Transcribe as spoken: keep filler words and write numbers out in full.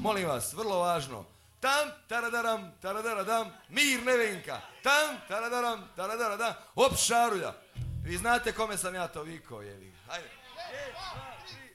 Molim vas, vrlo važno. Tam, taradaram, taradaradam, Mir Nevenka. Tam, taradaram, taradaradam, op Šarulja. Vi znate kome sam ja to vikao, jevi. Hajde.